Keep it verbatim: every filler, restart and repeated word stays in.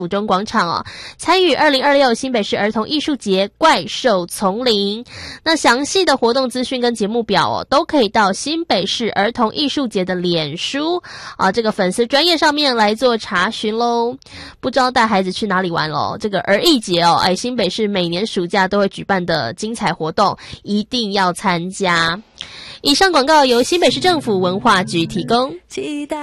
府中广场哦，参与二零二六新北市儿童艺术节怪兽丛林。那详细的活动资讯跟节目表哦，都可以到新北市儿童艺术节的脸书啊这个粉丝专页上面来做查询咯。不知道带孩子去哪里玩咯？这个儿艺节哦，哎，新北市每年暑假都会举办的精彩活动，一定要参加。以上广告由新北市政府文化局提供。期待